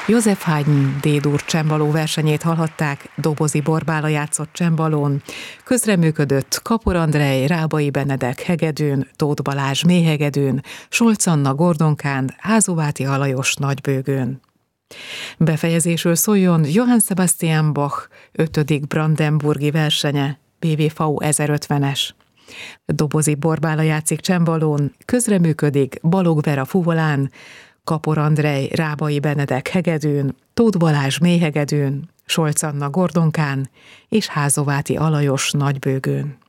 József Haydn D-dur csembaló versenyét hallhatták, Dobozi Borbála játszott csembalón, közreműködött Kapor Andrej, Rábai Benedek hegedűn, Tóth Balázs méhegedűn, Solc Anna gordonkán, Házováti Alajos nagybőgőn. Befejezésül szóljon Johann Sebastian Bach 5. brandenburgi versenye, BWV 1050-es. Dobozi Borbála játszik csembalón, közreműködik Balogh Vera fuvolán, Kapor Andrej, Rábai Benedek hegedűn, Tóth Balázs méhegedűn, Solc Anna gordonkán és Házováti Alajos nagybőgőn.